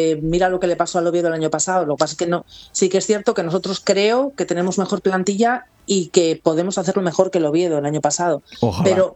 mira lo que le pasó al Oviedo el año pasado. Lo que pasa es que no, sí que es cierto que nosotros creo que tenemos mejor plantilla y que podemos hacerlo mejor que el Oviedo el año pasado. Ojalá.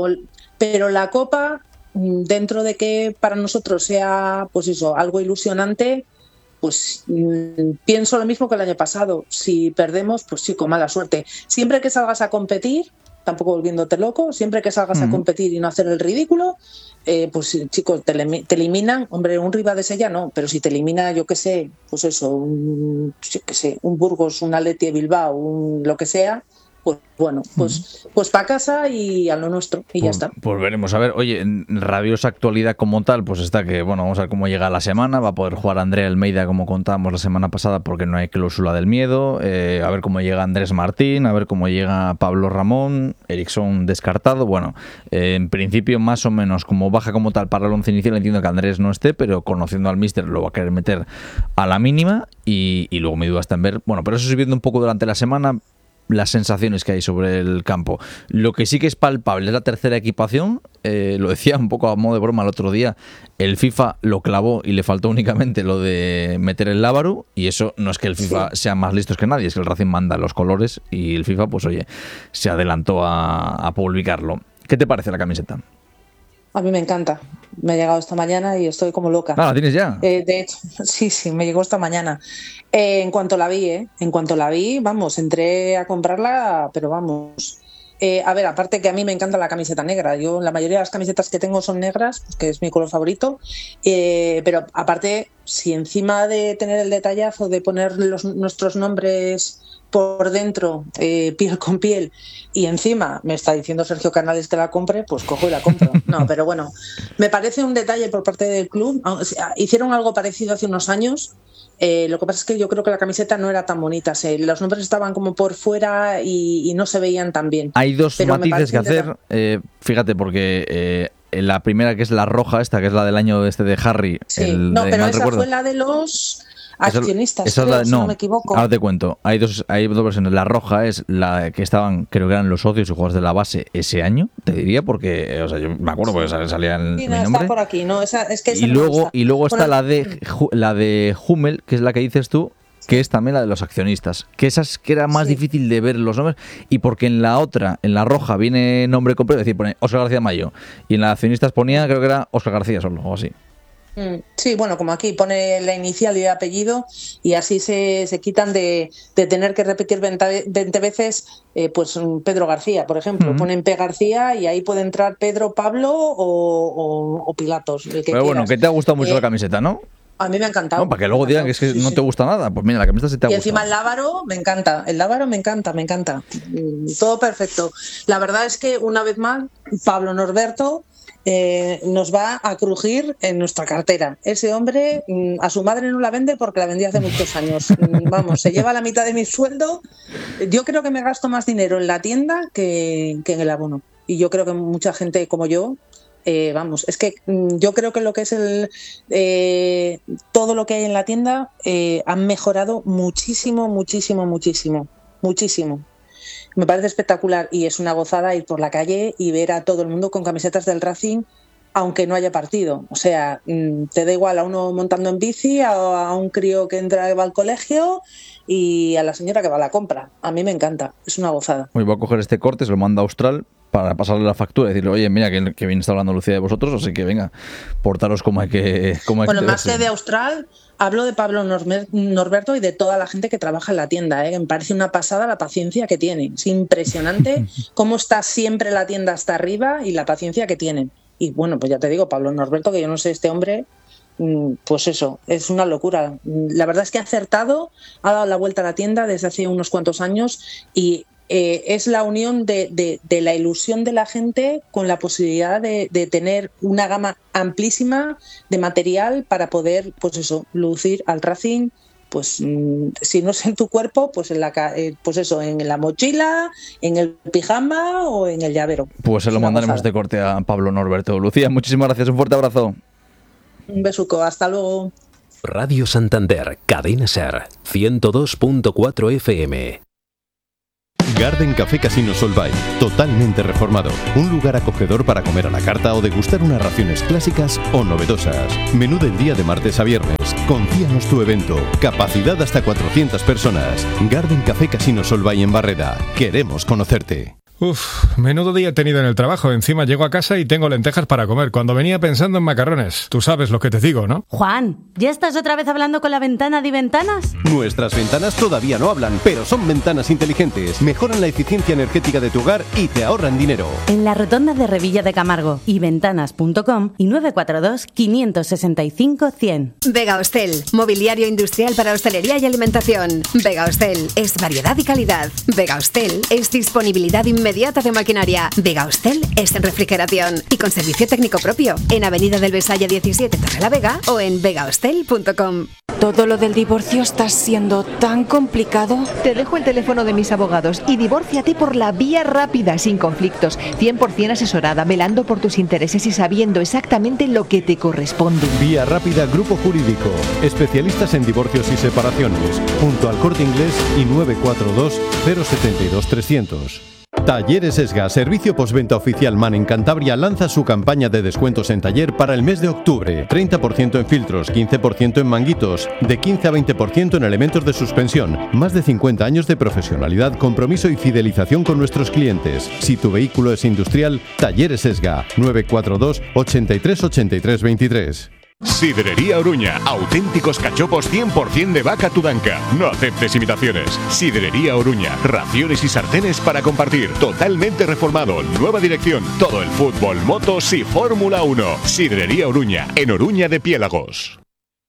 Pero la Copa, dentro de que para nosotros sea pues eso, algo ilusionante, pues pienso lo mismo que el año pasado. Si perdemos, pues sí, con mala suerte. Siempre que salgas a competir, tampoco volviéndote loco, siempre que salgas a competir y no hacer el ridículo, pues chicos, te eliminan. Hombre, un rival de Sella no, pero si te elimina, yo qué sé, pues eso, un Burgos, un Athletic Bilbao, lo que sea, pues bueno, pues para casa y a lo nuestro, y ya está. Pues veremos. A ver, oye, en rabiosa actualidad como tal, pues está que, bueno, vamos a ver cómo llega la semana. Va a poder jugar Andrea Almeida, como contábamos la semana pasada, porque no hay cláusula del miedo. A ver cómo llega Andrés Martín, a ver cómo llega Pablo Ramón, Erickson descartado. Bueno, en principio, más o menos, como baja como tal para el once inicial, entiendo que Andrés no esté, pero conociendo al míster lo va a querer meter a la mínima. Y luego mi duda está en ver, bueno, pero eso viendo un poco durante la semana las sensaciones que hay sobre el campo. Lo que sí que es palpable es la tercera equipación. Lo decía un poco a modo de broma el otro día, el FIFA lo clavó y le faltó únicamente lo de meter el lábaro, y eso no es que el FIFA sea más listos que nadie, es que el Racing manda los colores y el FIFA, pues oye, se adelantó a publicarlo. ¿Qué te parece la camiseta? A mí me encanta. Me ha llegado esta mañana y estoy como loca. Ah, ¿la tienes ya? De hecho, sí, me llegó esta mañana. En cuanto la vi, vamos, entré a comprarla, pero vamos. A ver, aparte que a mí me encanta la camiseta negra. Yo, la mayoría de las camisetas que tengo son negras, que es mi color favorito. Pero aparte, si encima de tener el detallazo de poner nuestros nombres por dentro, piel con piel, y encima me está diciendo Sergio Canales que la compre, pues cojo y la compro. No, pero bueno, me parece un detalle por parte del club. Hicieron algo parecido hace unos años. Lo que pasa es que yo creo que la camiseta no era tan bonita. Los nombres estaban como por fuera y no se veían tan bien. Hay dos matices que hacer. Fíjate, porque la primera, que es la roja, esta que es la del año de Harry. Sí. No, pero esa fue la de los accionistas, esa creo, es si no me equivoco. Ahora te cuento. Hay dos versiones. La roja es la que estaban, creo que eran los socios y jugadores de la base ese año, te diría, porque o sea, yo me acuerdo porque salía mi nombre. Está por aquí, no, es que y luego está la de Hummel, que es la que dices tú, que es también la de los accionistas, que esas que era más difícil de ver los nombres, y porque en la otra, en la roja, viene nombre completo, es decir, pone Óscar García Mayo, y en la de accionistas ponía, creo que era Óscar García solo, o así. Sí, bueno, como aquí pone la inicial y el apellido, y así se quitan de tener que repetir 20 veces pues Pedro García, por ejemplo. Ponen P. García y ahí puede entrar Pedro, Pablo o Pilatos. Pero bueno, que te ha gustado mucho la camiseta, ¿no? A mí me ha encantado. No, para que luego digan que es que no te gusta nada. Pues mira, la camiseta sí te ha gustado. Y encima el lábaro me encanta. El lábaro me encanta. Todo perfecto. La verdad es que, una vez más, Pablo Norberto nos va a crujir en nuestra cartera. Ese hombre a su madre no la vende porque la vendía hace muchos años. Vamos, se lleva la mitad de mi sueldo. Yo creo que me gasto más dinero en la tienda que en el abono. Y yo creo que mucha gente como yo, vamos, es que yo creo que lo que es todo lo que hay en la tienda han mejorado muchísimo. Me parece espectacular y es una gozada ir por la calle y ver a todo el mundo con camisetas del Racing, aunque no haya partido. O sea, te da igual a uno montando en bici, a un crío que va al colegio y a la señora que va a la compra. A mí me encanta, es una gozada. Hoy voy a coger este corte, se lo mando a Austral para pasarle la factura y decirle, oye, mira que bien está hablando Lucía de vosotros, así que venga, portaros como hay que... Bueno, más que de Austral, hablo de Pablo Norberto y de toda la gente que trabaja en la tienda, que me parece una pasada la paciencia que tienen. Es impresionante cómo está siempre la tienda hasta arriba y la paciencia que tienen. Y bueno, pues ya te digo, Pablo Norberto, que yo no sé, este hombre, pues eso, es una locura. La verdad es que ha acertado, ha dado la vuelta a la tienda desde hace unos cuantos años y es la unión de la ilusión de la gente con la posibilidad de tener una gama amplísima de material para poder, pues eso, lucir al Racing, pues si no es en tu cuerpo, pues pues eso, en la mochila, en el pijama o en el llavero. Pues se lo mandaremos de corte a Pablo Norberto. Lucía, muchísimas gracias, un fuerte abrazo. Un besuco, hasta luego. Radio Santander, Cadena Ser, 102.4 FM. Garden Café Casino Solvay, totalmente reformado. Un lugar acogedor para comer a la carta o degustar unas raciones clásicas o novedosas. Menú del día de martes a viernes. Confíanos tu evento. Capacidad hasta 400 personas. Garden Café Casino Solvay en Barreda. Queremos conocerte. Uf, menudo día he tenido en el trabajo. Encima llego a casa y tengo lentejas para comer, cuando venía pensando en macarrones. Tú sabes lo que te digo, ¿no? Juan, ¿ya estás otra vez hablando con la ventana de Ventanas? Nuestras ventanas todavía no hablan, pero son ventanas inteligentes. Mejoran la eficiencia energética de tu hogar y te ahorran dinero. En la rotonda de Revilla de Camargo y ventanas.com y 942-565-100. Vega Hostel, mobiliario industrial para hostelería y alimentación. Vega Hostel es variedad y calidad. Vega Hostel es disponibilidad inmediata de maquinaria. Vega Hostel es en refrigeración y con servicio técnico propio. En Avenida del Besaya 17, Torrelavega o en vegahostel.com. ¿Todo lo del divorcio está siendo tan complicado? Te dejo el teléfono de mis abogados y divórciate por la vía rápida, sin conflictos, 100% asesorada, velando por tus intereses y sabiendo exactamente lo que te corresponde. Vía Rápida Grupo Jurídico. Especialistas en divorcios y separaciones. Junto al Corte Inglés y 942 072 300. Talleres Esga, servicio postventa oficial MAN en Cantabria, lanza su campaña de descuentos en taller para el mes de octubre. 30% en filtros, 15% en manguitos, de 15 a 20% en elementos de suspensión. Más de 50 años de profesionalidad, compromiso y fidelización con nuestros clientes. Si tu vehículo es industrial, Talleres Esga, 942 83 83 23. Sidrería Oruña, auténticos cachopos 100% de vaca tudanca. No aceptes imitaciones. Sidrería Oruña, raciones y sartenes para compartir. Totalmente reformado, nueva dirección. Todo el fútbol, motos y Fórmula 1. Sidrería Oruña, en Oruña de Piélagos.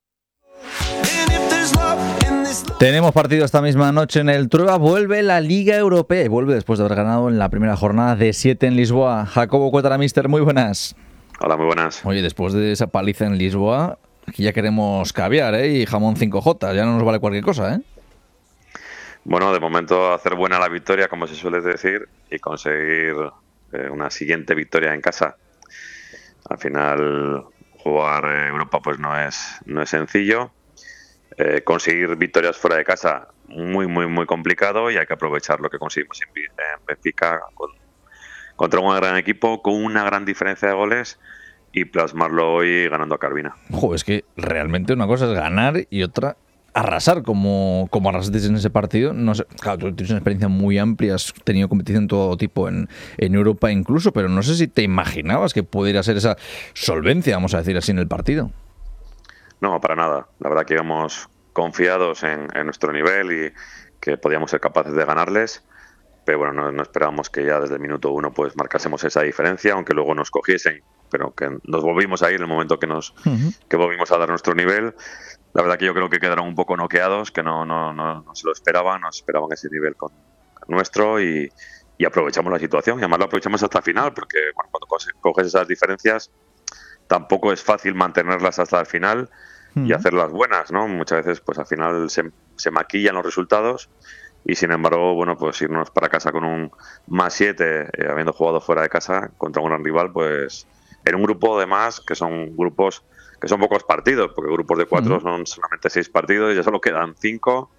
Tenemos partido esta misma noche en el Trueba. Vuelve la Liga Europea y vuelve después de haber ganado en la primera jornada de 7 en Lisboa. Jacobo Cuétara, mister, muy buenas. Hola, muy buenas. Oye, después de esa paliza en Lisboa, aquí ya queremos caviar, y jamón 5J, ya no nos vale cualquier cosa, ¿eh? Bueno, de momento hacer buena la victoria, como se suele decir, y conseguir una siguiente victoria en casa. Al final, jugar Europa pues no es sencillo. Conseguir victorias fuera de casa, muy complicado, y hay que aprovechar lo que conseguimos en Benfica contra un gran equipo, con una gran diferencia de goles, y plasmarlo hoy ganando a Carvina. Joder, es que realmente una cosa es ganar y otra arrasar, como arrasasteis en ese partido. No sé, claro, tú tienes una experiencia muy amplia, has tenido competición de todo tipo en Europa incluso, pero no sé si te imaginabas que pudiera ser esa solvencia, vamos a decir así, en el partido. No, para nada. La verdad que íbamos confiados en nuestro nivel y que podíamos ser capaces de ganarles. Pero bueno, no esperábamos que ya desde el minuto 1 pues marcásemos esa diferencia, aunque luego nos cogiesen, pero que nos volvimos a ir en el momento que volvimos a dar nuestro nivel. La verdad que yo creo que quedaron un poco noqueados, que no se lo esperaban, no esperaban ese nivel con nuestro, y aprovechamos la situación, y además lo aprovechamos hasta el final, porque bueno, cuando coges esas diferencias tampoco es fácil mantenerlas hasta el final y hacerlas buenas, ¿no? Muchas veces pues al final se maquillan los resultados. Y sin embargo, bueno, pues irnos para casa con un +7, habiendo jugado fuera de casa contra un gran rival, pues en un grupo además que son grupos que son pocos partidos, porque grupos de 4 son solamente 6 partidos, ya solo quedan 5,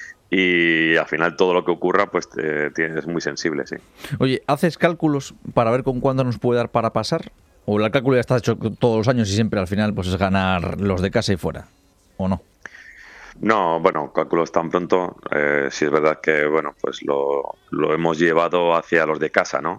y al final todo lo que ocurra pues es muy sensible, sí. Oye, ¿haces cálculos para ver con cuándo nos puede dar para pasar? ¿O el cálculo ya está hecho todos los años y siempre al final pues es ganar los de casa y fuera? ¿O no? No, bueno, cálculos tan pronto. Sí es verdad que bueno, pues lo hemos llevado hacia los de casa, ¿no?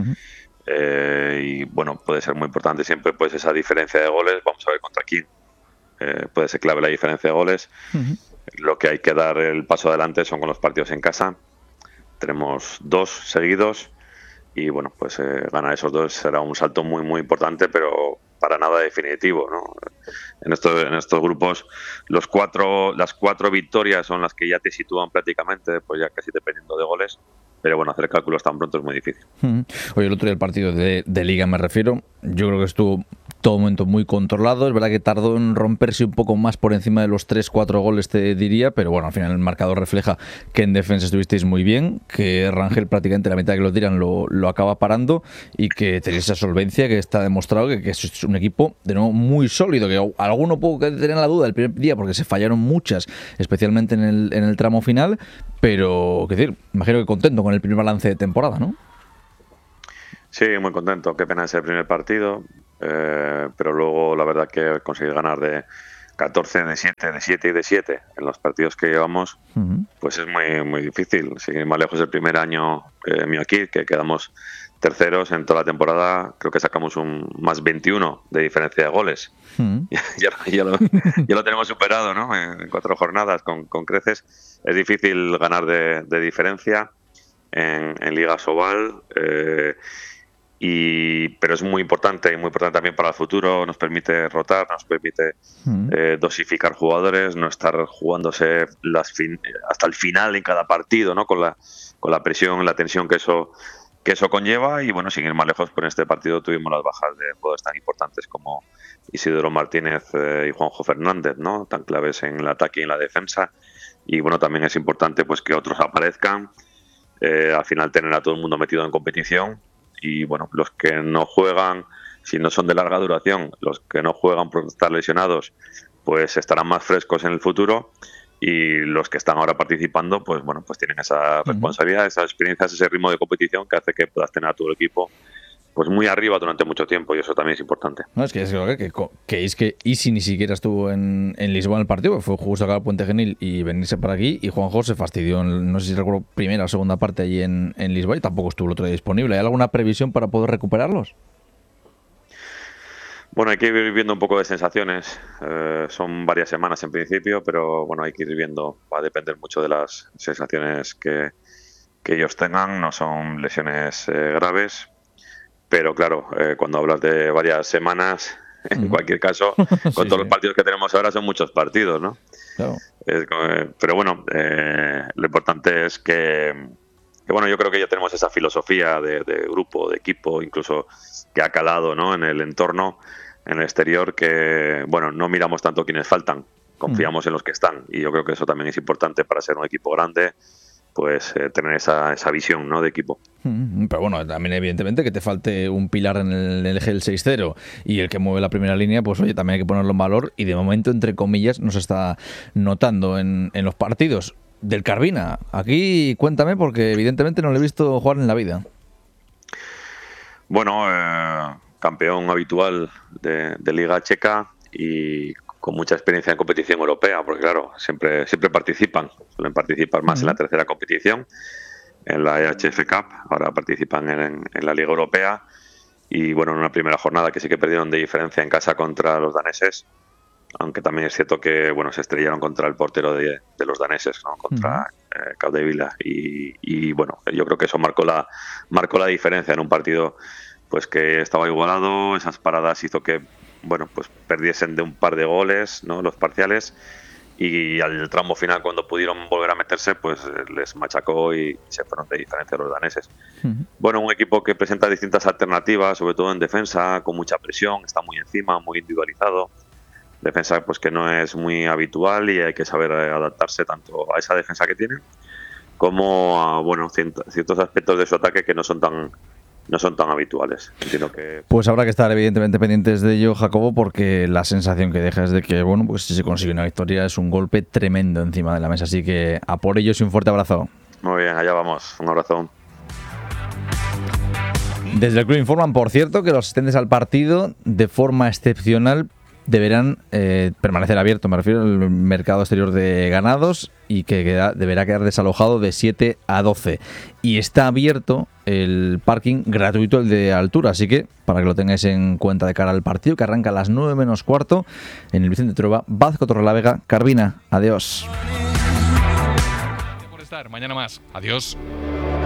Y bueno, puede ser muy importante siempre pues esa diferencia de goles. Vamos a ver contra quién. Puede ser clave la diferencia de goles. Lo que hay que dar el paso adelante son con los partidos en casa. Tenemos 2 seguidos y bueno, pues ganar esos 2 será un salto muy importante, pero para nada definitivo, ¿no? En estos grupos las 4 victorias son las que ya te sitúan prácticamente, pues ya casi dependiendo de goles. Pero bueno, hacer cálculos tan pronto es muy difícil. Oye, el otro día el partido de Liga me refiero, yo creo que estuvo todo momento muy controlado. Es verdad que tardó en romperse un poco más por encima de los 3-4 goles, te diría, pero bueno, al final el marcador refleja que en defensa estuvisteis muy bien, que Rangel prácticamente la mitad que lo tiran lo acaba parando, y que tenéis esa solvencia que está demostrado que es un equipo de nuevo muy sólido, que alguno puede tener la duda el primer día porque se fallaron muchas, especialmente en el tramo final, pero qué decir, imagino que contento con el primer balance de temporada, ¿no? Sí, muy contento. Qué pena ese primer partido, pero luego la verdad que conseguir ganar de 14 de 7, de 7 y de 7 en los partidos que llevamos, pues es muy, muy difícil. Sin más lejos, el primer año mío aquí, que quedamos terceros en toda la temporada, creo que sacamos un más 21 de diferencia de goles. Ya lo tenemos superado, ¿no? En 4 jornadas con creces. Es difícil ganar de diferencia en Liga Sobal, pero es muy importante también para el futuro. Nos permite rotar, nos permite dosificar jugadores, no estar jugándose hasta el final en cada partido, ¿no? Con la presión, la tensión que eso conlleva. Y bueno, sin ir más lejos, pues en este partido tuvimos las bajas de jugadores tan importantes como Isidoro Martínez y Juanjo Fernández, ¿no? Tan claves en el ataque y en la defensa. Y bueno, también es importante pues que otros aparezcan, al final tener a todo el mundo metido en competición. Y bueno, los que no juegan, si no son de larga duración, los que no juegan por estar lesionados, pues estarán más frescos en el futuro. Y los que están ahora participando, pues bueno, pues tienen esa responsabilidad, esas experiencias, ese ritmo de competición que hace que puedas tener a todo el equipo pues muy arriba durante mucho tiempo, y eso también es importante. No, es que Isi ni siquiera estuvo en Lisboa en el partido, fue justo acá al Puente Genil y venirse para aquí, y Juanjo se fastidió, no sé si recuerdo, primera o segunda parte allí en Lisboa, y tampoco estuvo el otro día disponible. ¿Hay alguna previsión para poder recuperarlos? Bueno, hay que ir viendo un poco de sensaciones. Son varias semanas en principio, pero bueno, hay que ir viendo. Va a depender mucho de las sensaciones que ellos tengan. No son lesiones graves, pero claro, cuando hablas de varias semanas, en cualquier caso, con todos los partidos que tenemos ahora, son muchos partidos, ¿no? Claro. Pero bueno, lo importante es que bueno, yo creo que ya tenemos esa filosofía de grupo, de equipo, incluso que ha calado, ¿no? En el entorno, en el exterior, que bueno, no miramos tanto quienes faltan, confiamos en los que están, y yo creo que eso también es importante para ser un equipo grande, pues tener esa visión, ¿no? De equipo. Pero bueno, también evidentemente que te falte un pilar en el eje del 6-0 y el que mueve la primera línea, pues oye, también hay que ponerlo en valor, y de momento, entre comillas, no se está notando en los partidos. Del Karviná, aquí cuéntame, porque evidentemente no lo he visto jugar en la vida. Bueno, campeón habitual de Liga Checa y con mucha experiencia en competición europea, porque claro, siempre participan, suelen participar más en la tercera competición, en la EHF Cup, ahora participan en la Liga Europea, y bueno, en una primera jornada que sí que perdieron de diferencia en casa contra los daneses, aunque también es cierto que bueno, se estrellaron contra el portero de los daneses, ¿no? Contra Capdevila, y bueno, yo creo que eso marcó la diferencia en un partido pues que estaba igualado. Esas paradas hizo que bueno, pues perdiesen de un par de goles, ¿no? Los parciales, y al tramo final, cuando pudieron volver a meterse, pues les machacó y se fueron de diferencia los daneses. Bueno, un equipo que presenta distintas alternativas, sobre todo en defensa, con mucha presión, está muy encima, muy individualizado. Defensa pues que no es muy habitual, y hay que saber adaptarse tanto a esa defensa que tienen como a bueno, ciertos aspectos de su ataque que no son tan habituales. Entiendo que pues habrá que estar evidentemente pendientes de ello, Jacobo, porque la sensación que deja es de que bueno, pues si se consigue una victoria es un golpe tremendo encima de la mesa, así que a por ellos y un fuerte abrazo. Muy bien, allá vamos, un abrazo. Desde el club informan, por cierto, que los asistentes al partido, de forma excepcional, deberán permanecer abierto, me refiero al mercado exterior de ganados, y que deberá quedar desalojado de 7 a 12. Y está abierto el parking gratuito, el de altura, así que para que lo tengáis en cuenta de cara al partido, que arranca a las 9 menos cuarto en el Vicente Trueba, Vázquez Torrelavega, Karviná. Adiós. Gracias por estar, mañana más. Adiós.